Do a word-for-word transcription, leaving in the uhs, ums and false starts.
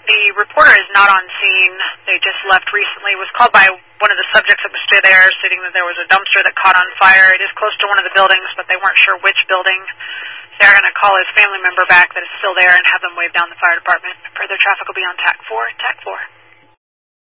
The reporter is not on scene. They just left recently. Was called by one of the subjects that was still there, stating that there was a dumpster that caught on fire. It is close to one of the buildings, but they weren't sure which building. They're going to call his family member back that is still there and have them wave down the fire department. Further traffic will be on TAC four. TAC four.